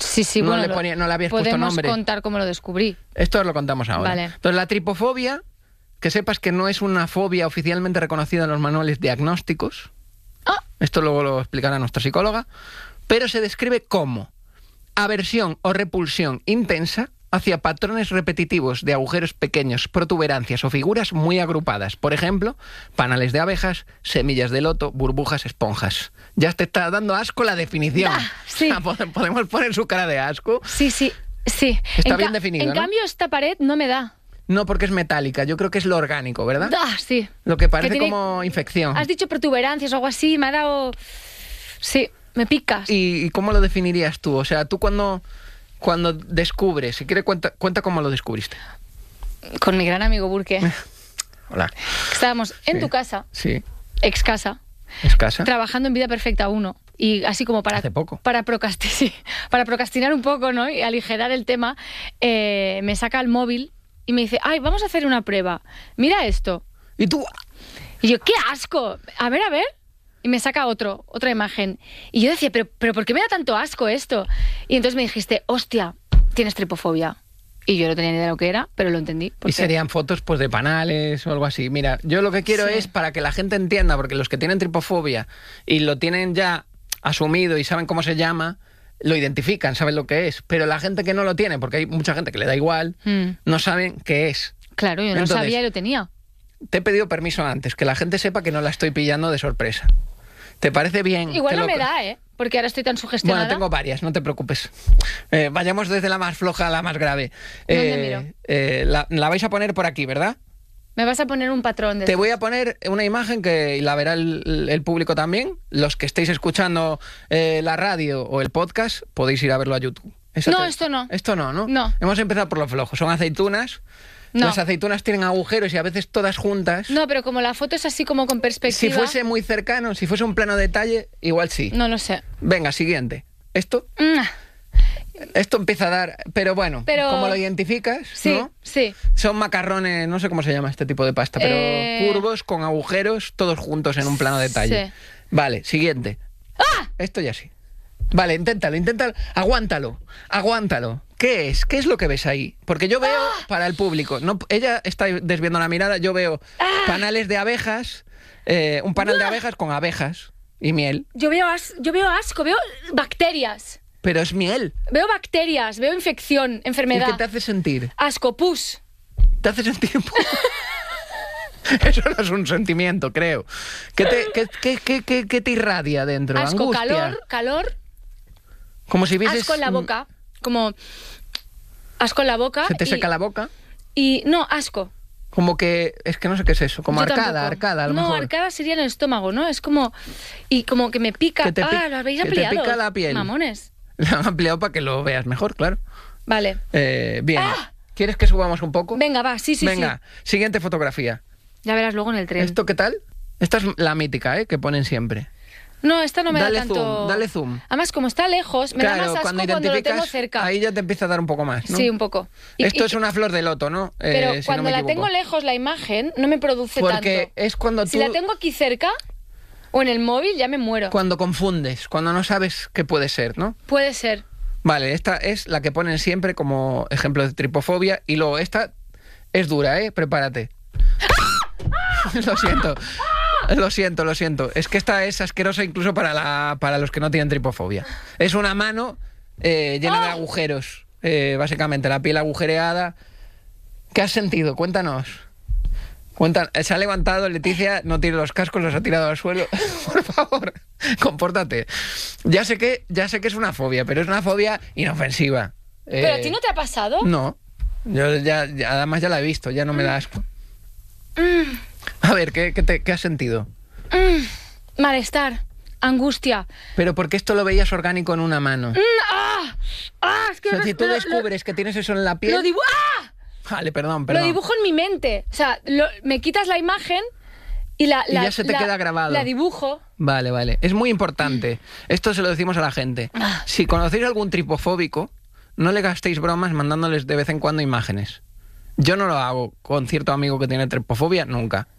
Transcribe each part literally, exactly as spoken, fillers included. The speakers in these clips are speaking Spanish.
Sí, sí, no bueno, le, ponía, no le habías puesto podemos nombre. contar cómo lo descubrí. Esto lo contamos ahora. Vale. Entonces, la tripofobia, que sepas que no es una fobia oficialmente reconocida en los manuales diagnósticos. Ah. Esto luego lo explicará nuestra psicóloga. Pero se describe como aversión o repulsión intensa hacia patrones repetitivos de agujeros pequeños, protuberancias o figuras muy agrupadas. Por ejemplo, panales de abejas, semillas de loto, burbujas, esponjas. Ya te está dando asco la definición. Ah, sí. O sea, podemos poner su cara de asco. Sí, sí, sí. Está en bien ca- definido, En ¿no? cambio, esta pared no me da. No, porque es metálica. Yo creo que es lo orgánico, ¿verdad? Ah, sí. Lo que parece Que tiene- como infección. Has dicho protuberancias o algo así, me ha dado... Sí, me picas. ¿Y, y cómo lo definirías tú? O sea, tú cuando, cuando descubres, si quieres cuenta, cuenta cómo lo descubriste. Con mi gran amigo Burke. Hola. Estábamos en Sí. tu casa, Sí. ex casa, ¿Escasa? trabajando en Vida Perfecta uno. Y así como para, Hace poco. para, procrasti- sí, para procrastinar un poco, ¿no? Y aligerar el tema, eh, me saca el móvil y me dice, ay, vamos a hacer una prueba. Mira esto. ¿Y tú? Y yo, ¡qué asco! A ver, a ver. Y me saca otro, otra imagen. Y yo decía, ¿pero, pero por qué me da tanto asco esto? Y entonces me dijiste, hostia, tienes tripofobia. Y yo no tenía ni idea de lo que era, pero lo entendí. Y porque- serían fotos pues de panales o algo así. Mira, yo lo que quiero Sí. es para que la gente entienda, porque los que tienen tripofobia y lo tienen ya asumido y saben cómo se llama, lo identifican, saben lo que es. Pero la gente que no lo tiene, porque hay mucha gente que le da igual, Mm, no saben qué es. claro, yo no Entonces, sabía y lo tenía. Te he pedido permiso antes, que la gente sepa que no la estoy pillando de sorpresa. ¿Te parece bien? Igual Te no lo- me da, ¿eh? Porque ahora estoy tan sugestionada. Bueno, tengo varias, no te preocupes. Eh, vayamos desde la más floja a la más grave. ¿Dónde Eh, miro? eh, la, la vais a poner por aquí, ¿verdad? Me vas a poner un patrón de... Te voy a poner una imagen que la verá el, el público también. Los que estéis escuchando eh, la radio o el podcast, podéis ir a verlo a YouTube. Esa No, te- esto no. Esto no, ¿no? No. Hemos empezado por lo flojo. Son aceitunas. No. Las aceitunas tienen agujeros y a veces todas juntas. No, pero como la foto es así como con Si perspectiva... fuese muy cercano, si fuese un plano detalle, igual sí. No lo sé. Venga, siguiente. Esto, Mm, esto empieza a dar... Pero bueno, Pero- ¿cómo lo identificas? Sí, ¿no? sí. Son macarrones, no sé cómo se llama este tipo de pasta, pero Eh. curvos, con agujeros, todos juntos en un plano detalle. Sí. Vale, siguiente. ¡Ah! Esto ya sí. Vale, inténtalo, inténtalo. Aguántalo, aguántalo. ¿Qué es? ¿Qué es lo que ves ahí? Porque yo veo, ¡Ah! para el público, no, ella está desviando la mirada, yo veo ¡Ah! panales de abejas, eh, un panal de abejas con abejas y miel, Yo veo, as- yo veo asco, veo bacterias. pero es miel. Veo bacterias, veo infección, ¿Y enfermedad. qué te hace sentir? Asco, pus. ¿Te hace sentir? Eso no es un sentimiento, creo. ¿Qué te, qué, qué- qué- qué- qué te irradia dentro? Asco, Angustia. calor, calor, Como si vieses... asco en la boca. Como asco en la boca. Se te y- seca la boca. Y no, asco. Como que... Es que no sé qué es eso. Como Yo arcada, tampoco. arcada, a lo no, mejor. arcada sería en el estómago, ¿no? Es como... Y como que me pica... Que te pi- ah, lo habéis que te ampliado. pica la piel. Mamones. Lo han ampliado para que lo veas mejor, claro. Vale. Eh, bien. ¡Ah! ¿Quieres que subamos un poco? Venga, va, sí, sí, Venga, siguiente fotografía. sí. Ya verás luego en el tren. ¿Esto qué tal? Esta es la mítica, ¿eh? Que ponen siempre. No, esta no me Dale da tanto... zoom, dale zoom. Además, como está lejos, me da más asco cuando, lo tengo cerca. ahí ya te empieza a dar un poco más, ¿no? Sí, un poco. Y- Esto y- es una flor de loto, ¿no? Eh, Pero si no cuando me la equivoco. tengo lejos, la imagen no me produce Porque tanto. es cuando tú... Si la tengo aquí cerca o en el móvil, ya me muero. Cuando confundes, cuando no sabes qué puede ser, ¿no? Puede ser. Vale, esta es la que ponen siempre como ejemplo de tripofobia. Y luego esta es dura, ¿eh? Prepárate. Lo siento. Lo siento, lo siento. Es que esta es asquerosa incluso para, la, para los que no tienen tripofobia. Es una mano eh, llena de agujeros. Eh, básicamente, la piel agujereada. ¿Qué has sentido? Cuéntanos. Cuenta, se ha levantado Leticia, no tiene los cascos, los ha tirado al suelo. Por favor, compórtate. Ya sé que, ya sé que es una fobia, pero es una fobia inofensiva. ¿Pero Eh, a ti no te ha pasado? No. Yo ya, ya- además ya la he visto, ya no me da asco. Mm, A ver, ¿qué, qué, te- qué has sentido? mm, malestar, angustia. Pero porque esto lo veías orgánico en una mano. Mm, ¡Ah! ¡Ah! Es que O sea, lo- si tú lo- descubres que tienes eso en la Lo, piel... lo dibu- ¡Ah! Vale, perdón, Lo perdón. dibujo en mi mente. O sea, lo- me quitas la imagen y la... Y la- ya se te la- queda grabado. La dibujo. Vale, vale. Es muy importante. Esto se lo decimos a la gente. Ah. Si conocéis algún tripofóbico, no le gastéis bromas mandándoles de vez en cuando imágenes. Yo no lo hago con cierto amigo que tiene tripofobia, nunca.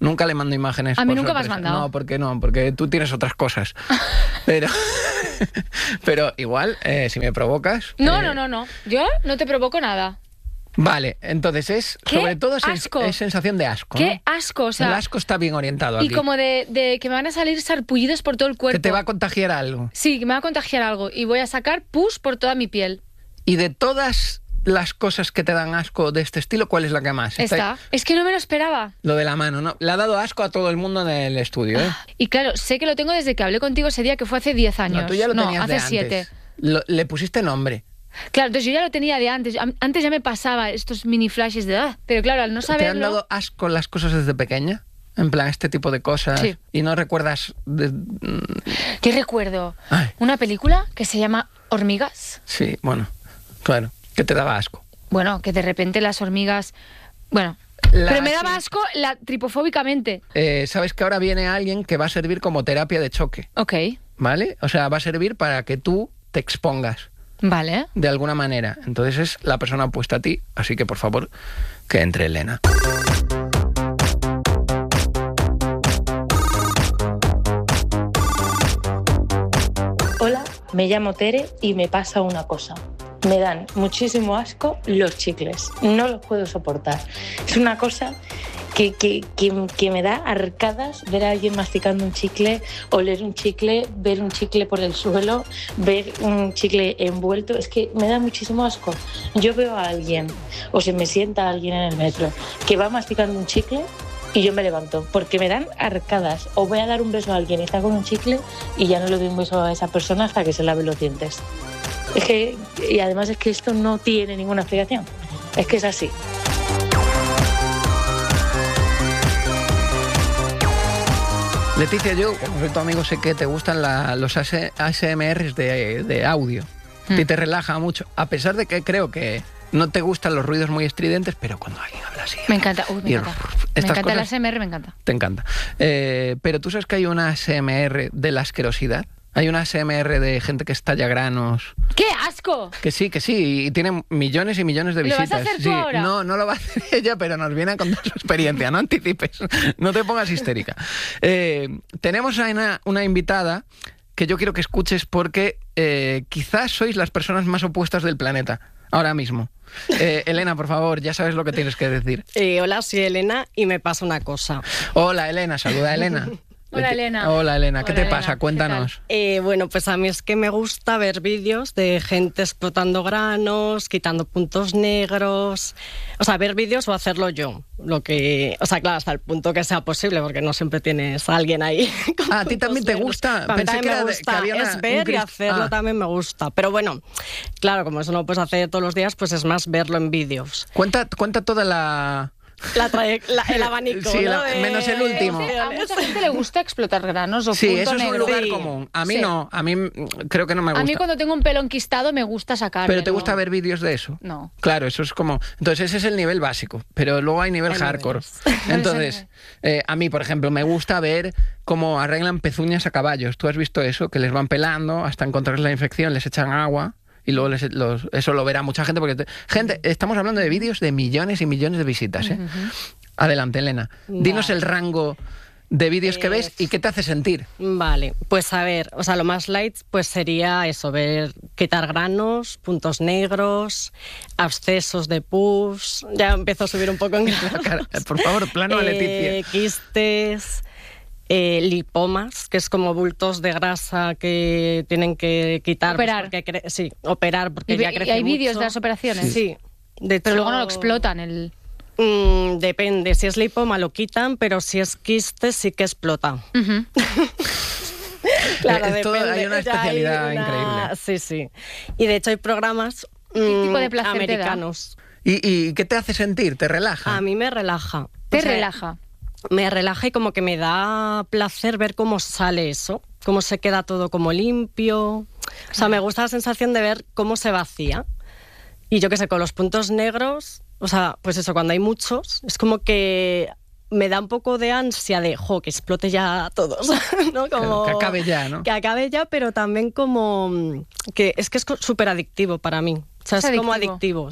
Nunca le mando imágenes. A mí por nunca me has sorpresa. mandado. No, porque no, porque tú tienes otras cosas. Pero, pero igual, eh, si me provocas... No, eh, no, no, no. Yo no te provoco nada. Vale, entonces es, ¡Qué sobre todo, es, asco! es sensación de asco, Qué ¿no? asco, o El sea... asco está bien orientado Y aquí. como de, de que me van a salir sarpullidos por todo el cuerpo. Que te va a contagiar algo. Sí, que me va a contagiar algo. Y voy a sacar pus por toda mi piel. Y de todas las cosas que te dan asco de este estilo, ¿cuál es la que más? Está. Es que no me lo esperaba. Lo de la mano, ¿no? Le ha dado asco a todo el mundo en el estudio, ¿eh? Y claro, sé que lo tengo desde que hablé contigo ese día, que fue hace diez años. No, tú ya lo no, tenías hace de siete. antes. Lo- le pusiste nombre. Claro, entonces yo ya lo tenía de antes. Am- Antes ya me pasaba estos mini flashes de... Ah, pero claro, al no ¿Te han saberlo... dado asco las cosas desde pequeña? En plan, este tipo de cosas. Sí. Y no recuerdas... de- ¿Qué recuerdo? Ay. Una película que se llama Hormigas. Sí, bueno, claro. Que te daba asco. Bueno, que de repente las hormigas... Bueno, La- pero me daba asco la, tripofóbicamente. Eh, Sabes que ahora viene alguien que va a servir como terapia de choque, Ok, ¿vale? O sea, va a servir para que tú te expongas vale. de alguna manera. Entonces es la persona opuesta a ti, así que por favor, que entre Elena. Hola, me llamo Tere y me pasa una cosa. Me dan muchísimo asco los chicles. No los puedo soportar. Es una cosa que, que, que, que me da arcadas ver a alguien masticando un chicle, oler un chicle, ver un chicle por el suelo, ver un chicle envuelto. Es que me da muchísimo asco. Yo veo a alguien, o se me sienta alguien en el metro, que va masticando un chicle y yo me levanto, porque me dan arcadas. O voy a dar un beso a alguien y está con un chicle y ya no le doy un beso a esa persona hasta que se lave los dientes. Es que, y además es que esto no tiene ninguna explicación. Es que es así. Leticia, yo, como soy tu amigo, sé que te gustan la- los A S M Rs de, de audio. Hmm. Y te relaja mucho, a pesar de que creo que no te gustan los ruidos muy estridentes, pero cuando alguien habla así... Me encanta, uy, me y- encanta. Me estas encanta el A cosas S M R, me encanta. te encanta. Eh, pero tú sabes que hay una A S M R de la asquerosidad. Hay una A S M R de gente que estalla granos. ¡Qué asco! Que sí, que sí, y tiene millones y millones de ¿Lo vas a visitas. hacer tú Sí, ahora? no, no lo va a hacer ella, pero nos viene a contar su experiencia. No anticipes, no te pongas histérica. Eh, tenemos a una, una invitada que yo quiero que escuches porque eh, quizás sois las personas más opuestas del planeta, ahora mismo. Eh, Elena, por favor, ya sabes lo que tienes que decir. Eh, hola, soy Elena y me pasa una cosa. Hola, Elena, saluda a Elena. Hola, Leti- Elena. Hola, Elena, ¿qué Hola, te Elena, pasa? ¿qué Cuéntanos. Eh, bueno, pues a mí es que me gusta ver vídeos de gente explotando granos, quitando puntos negros. O sea, ver vídeos o hacerlo yo. Lo que, o sea, claro, hasta el punto que sea posible, porque no siempre tienes a alguien ahí. con Ah, ¿a ti puntos también te negros. gusta? A mí Pensé también que me era de- gusta. que había una- es un ver y crist- hacerlo Ah. también me gusta. Pero bueno, claro, como eso no lo puedes hacer todos los días, pues es más verlo en vídeos. Cuenta, cuenta toda la... La trae- la- el abanico, Sí, ¿no? la- De- menos el último. A mucha gente le gusta explotar granos o Sí, punto eso es un negro. lugar Sí. común. A mí Sí. no, a mí mm, creo que no me gusta. A mí cuando tengo un pelo enquistado me gusta sacarlo. ¿Pero te gusta ver vídeos de eso? No. Claro, eso es como... Entonces ese es el nivel básico, pero luego hay nivel Hay hardcore. niveles. Entonces, eh, a mí, por ejemplo, me gusta ver cómo arreglan pezuñas a caballos. ¿Tú has visto eso? Que les van pelando hasta encontrar la infección, les echan agua... Y luego les- los- eso lo verá mucha gente porque... te- gente, estamos hablando de vídeos de millones y millones de visitas, ¿eh? Adelante, Elena. Dinos Vale. el rango de vídeos que ves y qué te hace sentir. Vale, pues a ver, o sea, lo más light pues sería eso, ver quitar granos, puntos negros, abscesos de pus, ya empiezo a subir un poco en granos. Cara, Por favor, plano a Leticia. Eh, quistes, eh, lipomas, que es como bultos de grasa que tienen que quitar. pues, Operar. porque cre- sí, operar porque ¿Y, ya y crece hay vídeos mucho. de las operaciones? Sí. De Pero hecho, luego no lo explotan. El... mm, depende, si es lipoma lo quitan, pero si es quiste sí que explota. Ujú. Claro, Eh, es todo- depende. hay una Ya especialidad una- increíble. Sí, sí. Y de hecho hay programas ¿Qué tipo de mm, placer te da? americanos. ¿Y, ¿Y qué te hace sentir? ¿Te relaja? A mí me relaja. Te O sea, relaja. Me relaja y como que me da placer ver cómo sale eso, cómo se queda todo como limpio. O sea, me gusta la sensación de ver cómo se vacía. Y yo qué sé, con los puntos negros, o sea, pues eso, cuando hay muchos, es como que me da un poco de ansia de, jo, que explote ya todos, ¿no? Como, Que acabe ya, ¿no? Que acabe ya, pero también como... que es que es súper adictivo para mí. O sea, Es es, como adictivo. adictivo, sí.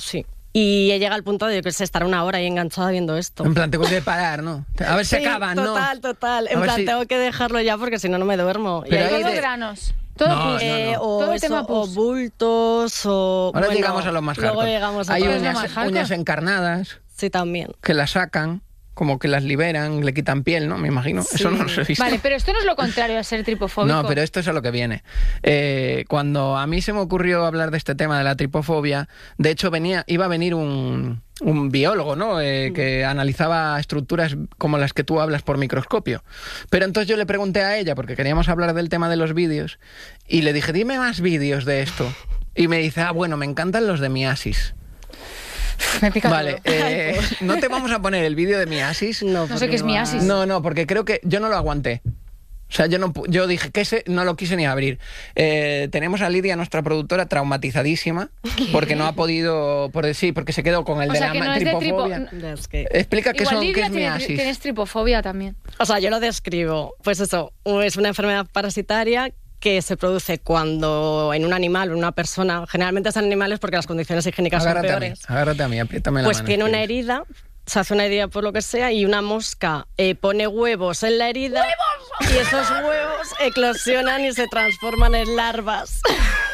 Y llega al punto de, yo que sé, estar una hora ahí enganchada viendo esto. En plan, tengo que parar, ¿no? A ver si Sí, acaban, ¿no? total, total. A En ver plan, si- tengo que dejarlo ya porque si no, no me duermo. Pero Y ahí- hay Todo de- granos. Todo No, pus. no, Eh, no. o, Todo eso, tema o pus. bultos, o... Ahora bueno, llegamos a lo más Luego hardcore. llegamos a Hay todo. uñas- uñas, más hardcore. uñas encarnadas Sí, también. que las sacan, como que las liberan, le quitan piel, ¿no? Me imagino. Sí. Eso no lo he visto. Vale, pero esto no es lo contrario a ser tripofóbico. No, pero esto es a lo que viene. Eh, cuando a mí se me ocurrió hablar de este tema de la tripofobia, de hecho venía, iba a venir un, un biólogo, ¿no? Eh, que analizaba estructuras como las que tú hablas por microscopio. Pero entonces yo le pregunté a ella, porque queríamos hablar del tema de los vídeos, y le dije, dime más vídeos de esto. Y me dice, ah, bueno, me encantan los de miasis. Me pica Vale, todo. eh, no te vamos a poner el vídeo de miasis. No, No sé porque qué es va- miasis. No, no, porque creo que yo no lo aguanté. O sea, yo no pu- yo dije que ese no lo quise ni abrir. Eh, tenemos a Lidia, nuestra productora, traumatizadísima porque no ha podido, por sí, porque se quedó con el O de sea, la que ma- no es de tripofobia. tripo- Es que... Explica qué Igual son, qué Lidia es tiene- miasis. tienes tripofobia también. O sea, yo lo describo. Pues eso, es una enfermedad parasitaria que se produce cuando en un animal o en una persona, generalmente son animales porque las condiciones higiénicas Agárrate son a mí, peores, agárrate a mí, apriétame la pues mano. tiene una si herida, se hace una herida por lo que sea y una mosca eh, pone huevos en la herida y esos huevos eclosionan y se transforman en larvas.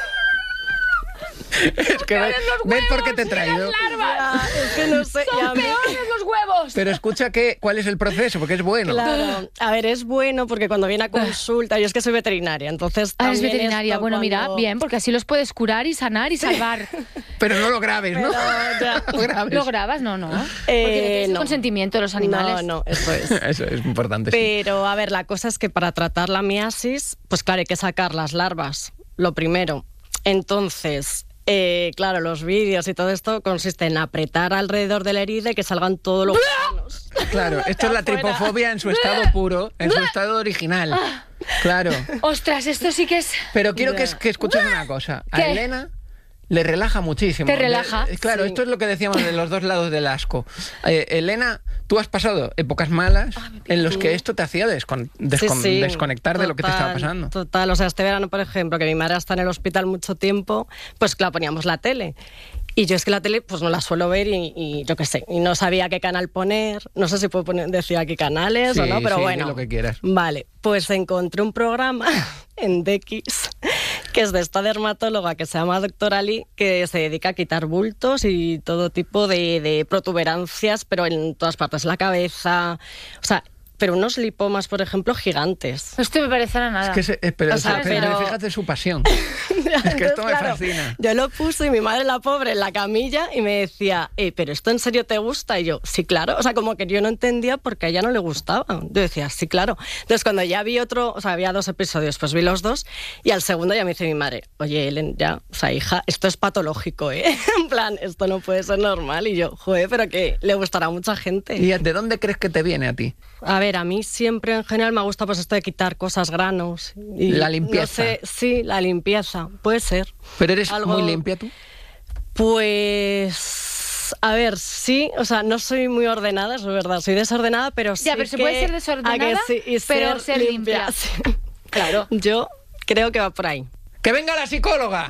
quieres. Es que ves, ¿ves por qué te he traído? ¡Larvas! Es que no sé. y a ¡Son mí- peores los huevos! Pero escucha que, cuál es el proceso, porque es bueno. Claro, a ver, es bueno porque cuando viene a consulta, yo es que soy veterinaria, entonces... Ah, eres también veterinaria. esto Bueno, mira, cuando- bien, porque así los puedes curar y sanar y salvar. Pero no lo grabes, ¿no? Pero ya. No lo grabes. ¿Lo grabas? No, no. Porque Eh, tienes el no. consentimiento de los animales. No, no, eso es. Eso es importante, sí. Pero, a ver, la cosa es que para tratar la miasis, pues claro, hay que sacar las larvas, lo primero. Entonces, eh, claro, los vídeos y todo esto consiste en apretar alrededor de la herida y que salgan todos los gusanos. Claro, esto es la Afuera. tripofobia en su estado puro, en su estado original. Claro. Ostras, esto sí que es... Pero quiero que, Ya. que escuches una cosa. A ¿Qué? Elena le relaja muchísimo. ¿Te relaja? De- claro, Sí. esto es lo que decíamos de los dos lados del asco. Eh, Elena, tú has pasado épocas malas en los que esto te hacía descon- descon- Sí, sí, desconectar de lo que te estaba total, pasando. Total, o sea, este verano, por ejemplo, que mi madre está en el hospital mucho tiempo, pues claro, poníamos la tele. Y yo es que la tele pues no la suelo ver y, y yo qué sé, y no sabía qué canal poner, no sé si puedo poner, decir aquí canales Sí, o no, pero sí, di bueno. lo que quieras. Vale, pues encontré un programa en D X que es de esta dermatóloga que se llama Doctora Lee, que se dedica a quitar bultos y todo tipo de, de protuberancias, pero en todas partes, la cabeza, o sea, pero unos lipomas, por ejemplo, gigantes. Esto me parecerá nada. Es que se- eh, pero, O sea, pero pero- fíjate su pasión. Es que esto me Entonces, claro, fascina. Yo lo puse y mi madre, la pobre, en la camilla y me decía, eh, ¿pero esto en serio te gusta? Y yo, sí, claro. O sea, como que yo no entendía por qué a ella no le gustaba. Yo decía, sí, claro. Entonces, cuando ya vi otro, o sea, había dos episodios, pues vi los dos y al segundo ya me dice mi madre, oye, Ellen, ya, o sea, hija, esto es patológico, ¿eh? En plan, esto no puede ser normal. Y yo, joder, pero que le gustará a mucha gente. ¿Y de dónde crees que te viene a ti? A ver, a mí siempre en general me gusta pues esto de quitar cosas, granos. Y La limpieza. No sé, sí, la limpieza, puede ser. ¿Pero eres Algo- muy limpia tú? Pues... A ver, sí, o sea, no soy muy ordenada, es verdad, soy desordenada, pero sí Ya, pero se que- puede ser a desordenada, que sí, y pero ser limpia. sí. Claro. Yo creo que va por ahí. ¡Que venga la psicóloga!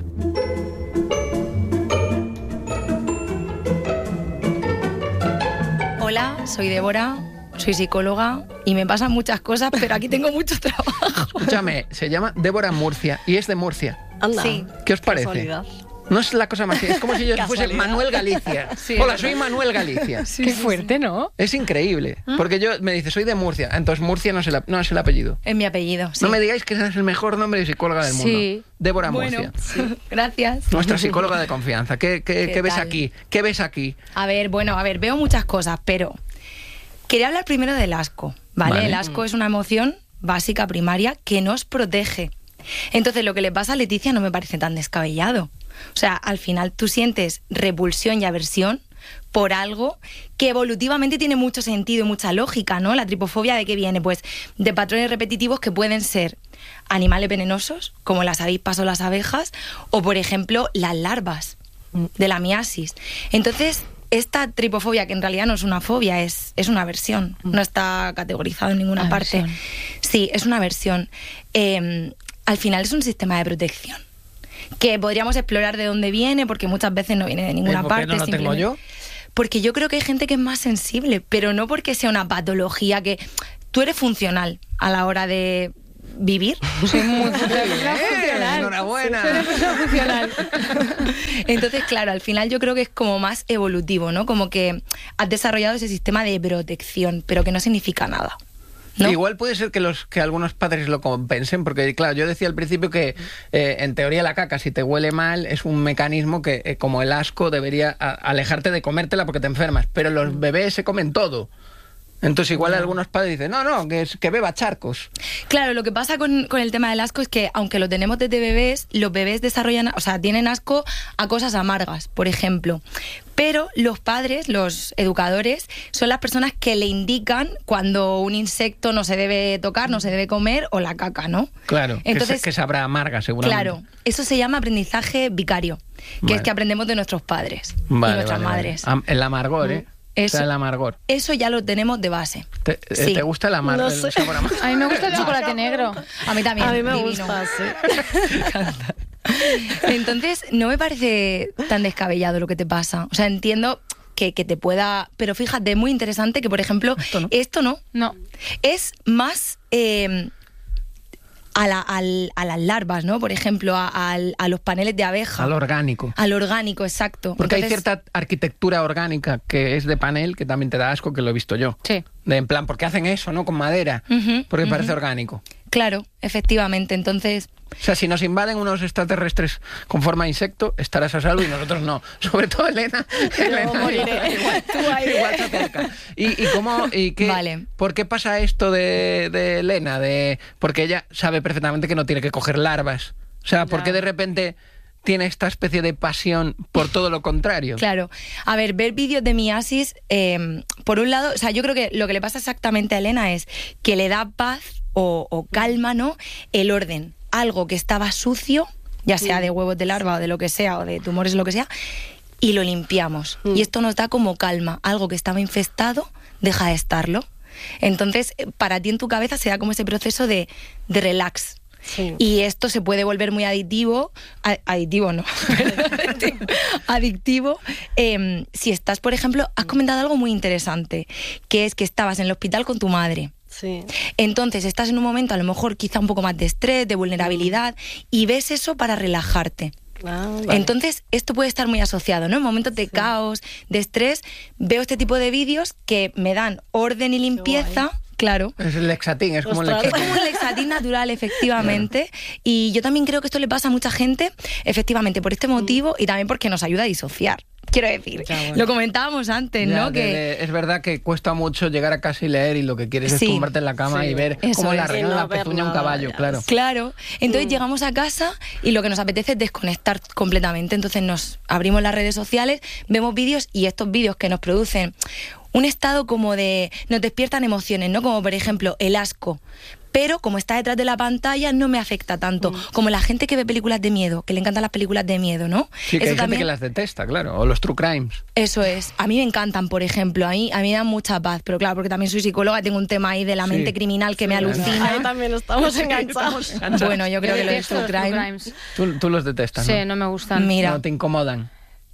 Hola, soy Débora, soy psicóloga y me pasan muchas cosas, pero aquí tengo mucho trabajo. Escúchame, se llama Débora Murcia y es de Murcia. Anda. Sí. ¿Qué os parece? Casualidad. No es la cosa más... Es como si yo fuese Casualidad. Manuel Galicia. Hola, soy Manuel Galicia. Qué fuerte, ¿no? Es increíble. Porque yo me dice, soy de Murcia. Entonces Murcia no es el, no es el apellido. Es mi apellido. Sí. No me digáis que ese es el mejor nombre de psicóloga del mundo. Sí. Débora Bueno, Murcia. sí, gracias. Nuestra psicóloga de confianza. ¿Qué, qué, ¿Qué qué ves tal? aquí? ¿Qué ves aquí? A ver, bueno, a ver, veo muchas cosas, pero quería hablar primero del asco, ¿vale? Vale. El asco es una emoción básica, primaria, que nos protege. Entonces, lo que le pasa a Leticia no me parece tan descabellado. O sea, al final tú sientes repulsión y aversión por algo que evolutivamente tiene mucho sentido y mucha lógica, ¿no? La tripofobia, ¿de qué viene? Pues de patrones repetitivos que pueden ser animales venenosos, como las avispas o las abejas, o, por ejemplo, las larvas de la miasis. Entonces, esta tripofobia, que en realidad no es una fobia, es, es una aversión, no está categorizado en ninguna Aversión. parte. Sí, es una aversión. Eh, al final es un sistema de protección que podríamos explorar de dónde viene, porque muchas veces no viene de ninguna ¿Por qué parte. no lo tengo simplemente- yo? Porque yo creo que hay gente que es más sensible, pero no porque sea una patología, que tú eres funcional a la hora de vivir. Soy muy funcional. Eh, enhorabuena. Soy una persona funcional. Entonces, claro, al final yo creo que es como más evolutivo, ¿no? Como que has desarrollado ese sistema de protección, pero que no significa nada, ¿no? Igual puede ser que los que algunos padres lo compensen, porque claro, yo decía al principio que eh, en teoría la caca, si te huele mal, es un mecanismo que, eh, como el asco, debería a- alejarte de comértela porque te enfermas, pero los bebés se comen todo. Entonces igual algunos padres dicen, no, no, que, es- que beba charcos. Claro, lo que pasa con, con el tema del asco es que, aunque lo tenemos desde bebés, los bebés desarrollan, o sea, tienen asco a cosas amargas, por ejemplo. Pero los padres, los educadores, son las personas que le indican cuando un insecto no se debe tocar, no se debe comer, o la caca, ¿no? Claro, que Entonces, se- que, sabrá amarga seguramente. claro, eso se llama aprendizaje vicario, que Vale. es que aprendemos de nuestros padres Vale, y nuestras vale, vale. madres. Am- El amargor, ¿eh? Eso. O sea, el amargor. Eso ya lo tenemos de base. ¿Te, eh, Sí. ¿te gusta el amar No el sé. sabor amargo? A mí me gusta el chocolate negro. A mí también. A mí me divino. gusta, sí. Entonces, no me parece tan descabellado lo que te pasa. O sea, entiendo que, que te pueda... Pero fíjate, es muy interesante que, por ejemplo, Esto no. esto no. No. Es más... eh, a, la- al- a las larvas, ¿no? Por ejemplo, a, al- a los paneles de abeja. Al orgánico. Al orgánico, exacto. Porque hay Entonces, cierta arquitectura orgánica que es de panel que también te da asco, que lo he visto yo. Sí. De, en plan, ¿por qué hacen eso, no? Con madera. Ujú, Porque ujú. parece orgánico. Claro, efectivamente. Entonces, O sea, si nos invaden unos extraterrestres con forma de insecto, estarás a salvo y nosotros no. Sobre todo Elena. Elena moriré. igual, Tú ahí, igual ¿eh? se acerca. ¿Y, y cómo, y qué, Vale. por qué pasa esto de, de Elena? De, porque ella sabe perfectamente que no tiene que coger larvas. O sea, ¿por qué de repente tiene esta especie de pasión por todo lo contrario? claro. A ver, ver vídeos de miasis, eh, por un lado, o sea, yo creo que lo que le pasa exactamente a Elena es que le da paz o, o calma, ¿no? El orden. Algo que estaba sucio, ya sea de huevos de larva o de lo que sea, o de tumores o lo que sea, y lo limpiamos. Mm. Y esto nos da como calma. Algo que estaba infestado deja de estarlo. Entonces, eh, para ti en tu cabeza se da como ese proceso de, de relax. Sí. Y esto se puede volver muy adictivo, a- adictivo no, adictivo, adictivo em, si estás, por ejemplo, has comentado algo muy interesante, que es que estabas en el hospital con tu madre. Sí. Entonces estás en un momento a lo mejor quizá un poco más de estrés, de vulnerabilidad, y ves eso para relajarte. Ah, vale. Entonces, esto puede estar muy asociado, ¿no? En momentos de caos, de estrés, veo este tipo de vídeos que me dan orden y limpieza, claro. Es el lexatín, es como el Ostras. Es lexatín. como un lexatín natural, efectivamente. Y yo también creo que esto le pasa a mucha gente, efectivamente, por este motivo y también porque nos ayuda a disociar. Quiero decir, Ya, bueno. lo comentábamos antes, Ya, ¿no? de- Que de- es verdad que cuesta mucho llegar a casa y leer y lo que quieres Sí. es tumbarte en la cama Sí. y ver Eso cómo le es. arreglan Y no la ver pezuña a un nada, caballo, ya. claro. Claro, entonces llegamos a casa y lo que nos apetece es desconectar completamente. Entonces nos abrimos las redes sociales, vemos vídeos y estos vídeos que nos producen un estado como de... nos despiertan emociones, ¿no? Como por ejemplo el asco. Pero como está detrás de la pantalla no me afecta tanto. Como la gente que ve películas de miedo, que le encantan las películas de miedo, ¿no? Sí, que Eso hay también- gente que las detesta, claro. O los true crimes. Eso es. A mí me encantan, por ejemplo. A mí, a mí me dan mucha paz. Pero claro, porque también soy psicóloga, tengo un tema ahí de la Sí. mente criminal que me Ahí alucina. también estamos enganchados. Bueno, yo creo que lo de Detesto true los true crime... crimes. Tú, tú los detestas, Sí, ¿no? no me gustan. Mira. No te incomodan.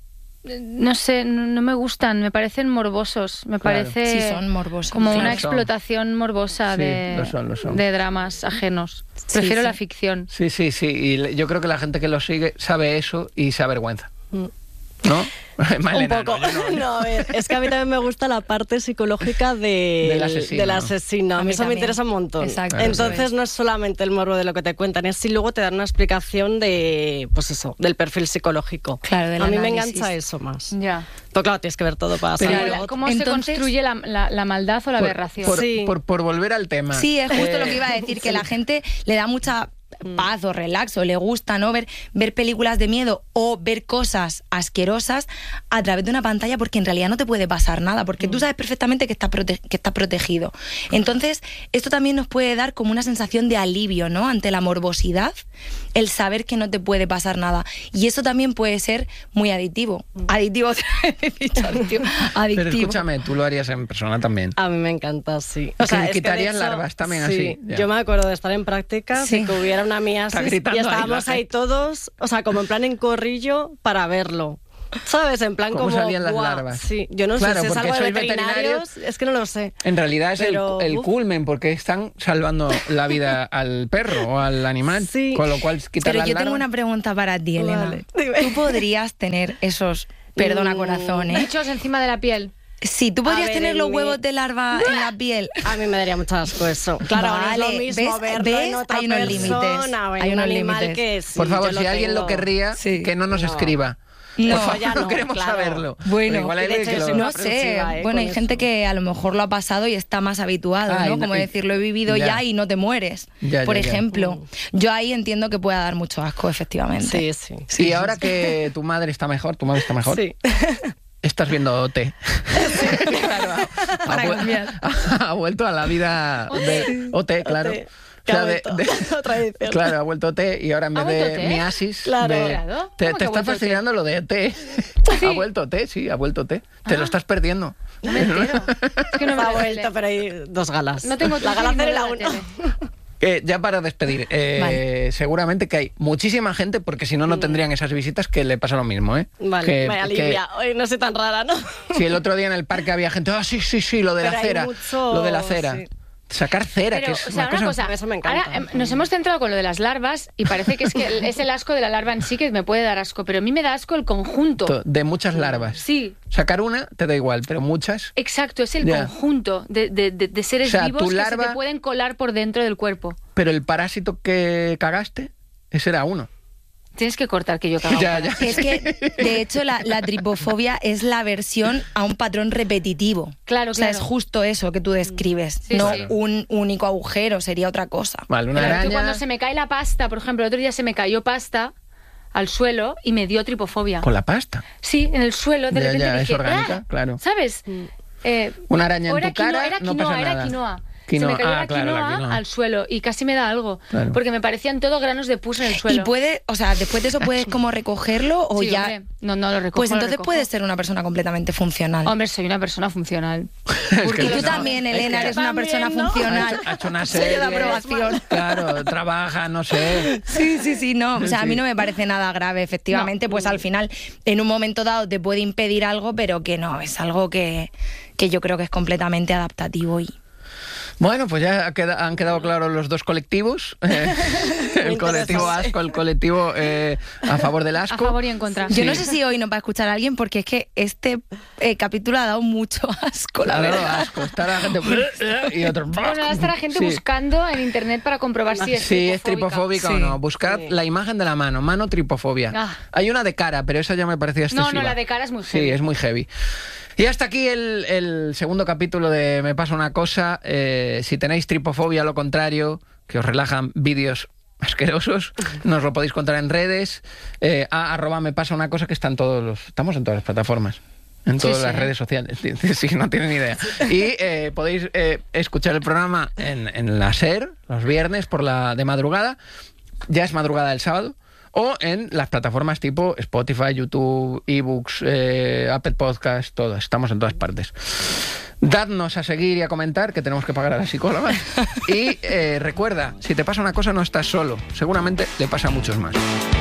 No sé, no, no me gustan, me parecen morbosos, me Claro. parece Sí, son morbosos. como Claro, una son. explotación morbosa Sí, de, lo son, lo son. de dramas ajenos. Sí, Prefiero sí. la ficción. Sí, sí, sí. Y le- yo creo que la gente que lo sigue sabe eso y se avergüenza. Mm. ¿No? Un Malena, poco. no, yo no. No, a ver, es que a mí también me gusta la parte psicológica de, Del asesino. del asesino. A A mí mí eso me también. interesa un montón. Exacto, Entonces eso es. no es solamente el morbo de lo que te cuentan, es si luego te dan una explicación de, pues eso, del perfil psicológico. Claro, del A mí me análisis. engancha eso más. Ya. Pero claro, tienes que ver todo para Pero- saber Claro, lo otro. ¿cómo se Entonces- construye la, la- la maldad o la Por- aberración? Por, Sí. por- por volver al tema. Sí, es justo Eh, lo que iba a decir, que la gente le da mucha paz o relax o le gusta, ¿no? Ver, ver películas de miedo o ver cosas asquerosas a través de una pantalla porque en realidad no te puede pasar nada, porque tú sabes perfectamente que estás, prote- que estás protegido. Entonces, esto también nos puede dar como una sensación de alivio, ¿no? Ante la morbosidad, el saber que no te puede pasar nada. Y eso también puede ser muy adictivo. Adictivo, he dicho adictivo. Pero Adictivo. escúchame, tú lo harías en persona también. A mí me encanta, sí. Que es que de quitarías hecho, larvas también sí, así, ya. Yo me acuerdo de estar en prácticas Sí. y que hubiera era una Está miasis y gritando ahí estábamos la ahí gente. todos, o sea, como en plan en corrillo para verlo. ¿Sabes? En plan ¿Cómo como... salían las ¡guau! larvas? Sí, yo no Claro, sé si es porque algo de sois veterinarios, es que no lo sé. En realidad es el- Pero, el, uf. culmen, porque están salvando la vida al perro o al animal, Sí. con lo cual quitar Pero las yo tengo larvas. una pregunta para ti, Elena. Vale. Dime. ¿Tú podrías tener esos, perdona Mm. corazón, ¿eh? Bichos encima de la piel. Sí, tú podrías ver, tener en los mi- huevos de larva en la piel. A mí me daría mucho asco eso. Claro, no es Vale, lo mismo ¿ves? verlo ¿ves? en otra Hay unos persona límites, o en hay un unos animal límites. que sí, Por favor, yo si alguien lo tengo. querría, Sí. que no nos No. escriba. No. Por favor, Ya no no, queremos claro. saberlo. Bueno, Pero igual hay de alguien hecho, que yo lo- soy No sé, aprensiva, ¿eh? bueno, con hay gente eso. que a lo mejor lo ha pasado y está más habituado, Ah, y ¿no? no- Como y- decir, lo he vivido Ya. ya, y no te mueres. Ya, Por ya, ya. ejemplo, yo ahí entiendo que pueda dar mucho asco, efectivamente. Sí, sí. Y ahora que tu madre está mejor, tu madre está mejor, Sí. estás viendo O T. Claro, ha, ha Para vu- cambiar. ha vuelto a la vida de O T, claro. O T, O que sea, ha de- vuelto. de- Otra edición. Claro, ha vuelto O T y ahora en ¿Ha vez de vuelto O T? miasis, Claro. de- Claro. te, ¿Cómo te que ha está vuelto O T? fascinando lo de O T. Ha vuelto O T, sí, ha vuelto O T. Te lo estás perdiendo. No me entero. Es que no me ha da la vuelto, tele. pero hay dos galas. No tengo la tele gala ni cero y me la da uno. tele. Eh, ya para despedir, eh, Vale. seguramente que hay muchísima gente, porque si no, no tendrían esas visitas, que le pasa lo mismo, ¿eh? Vale, Que- me que- alivia. Hoy no soy tan rara, ¿no? Si el otro día en el parque había gente, ah, sí, sí, sí, lo de Pero la hay cera, mucho- lo de la cera. sí. Sacar cera, Pero, que es o sea, una una cosa... cosa, Eso me encanta. ahora em, nos hemos centrado con lo de las larvas y parece que es que el- es el asco de la larva en sí que me puede dar asco, pero a mí me da asco el conjunto. de muchas larvas. Sí, Sacar una te da igual, pero muchas... exacto, es el Ya. conjunto de, de- de- de seres O sea, vivos tu que se larva- te pueden colar por dentro del cuerpo. Pero el parásito que cagaste, ese era uno. Tienes que cortar que yo cago. Ya, ya. Es que, de hecho, la, la tripofobia es la aversión a un patrón repetitivo. Claro, O sea, claro. es justo eso que tú describes, Sí, no sí. un único agujero, sería otra cosa. Vale, una Pero tú araña... cuando se me cae la pasta, por ejemplo, el otro día se me cayó pasta al suelo y me dio tripofobia. Con la pasta. Sí, en el suelo, de Ya, repente ya, es dije, orgánica, "Ah", claro. ¿sabes? Eh, Una araña en o era tu cara, quinoa, era no quinoa, pasa era nada. quinoa. Quinoa, Se me cayó ah, la, claro, la quinoa quinoa. al suelo y casi me da algo. Claro. Porque me parecían todo granos de pus en el suelo. Y puede, o sea, después de eso puedes como recogerlo o Sí, ya... hombre. No, no lo recojo. Pues lo entonces recojo. puedes ser una persona completamente funcional. Hombre, soy una persona funcional. Es que y tú no- también, es Elena, que- eres una También, persona ¿no? Ha funcional. hecho, ha hecho una Sello de serie. aprobación. Claro, trabaja, no sé. Sí, sí, sí, no. O sea, a mí Sí. no me parece nada grave. Efectivamente, pues al final, en un momento dado te puede impedir algo, pero que no, es algo que, que yo creo que es completamente adaptativo y... Bueno, pues ya ha queda- han quedado claros los dos colectivos. Eh, el colectivo interesante. asco, el colectivo eh, a favor del A asco. favor y en contra. Yo no Sí. sé si hoy nos va a escuchar alguien porque es que este eh, capítulo ha dado mucho asco, la Ha dado verdad. asco. Está la gente... y otros... Bueno, ahora está la gente Sí. buscando en internet para comprobar si es Sí, es tripofóbica. tripofóbica o Sí. no. Buscad Sí. la imagen de la mano, mano tripofobia. Ah. Hay una de cara, pero esa ya me parecía excesiva. No, no, la de cara es muy Sí, heavy. es muy heavy. Y hasta aquí el, el segundo capítulo de Me pasa una cosa. Eh, si tenéis tripofobia, lo contrario, que os relajan vídeos asquerosos, nos lo podéis contar en redes. Eh, a arroba me pasa una cosa, que están todos los... Estamos en todas las plataformas. En Sí, todas sí. las redes sociales. Sí, no tienen ni idea. Y eh, podéis eh, escuchar el programa en, en la SER, los viernes por la de madrugada. Ya es madrugada del sábado. O en las plataformas tipo Spotify, YouTube, eBooks, eh, Apple Podcast, todas. Estamos en todas partes. Dadnos a seguir y a comentar, que tenemos que pagar a las psicólogas. Y eh, recuerda, si te pasa una cosa no estás solo. Seguramente le pasa a muchos más.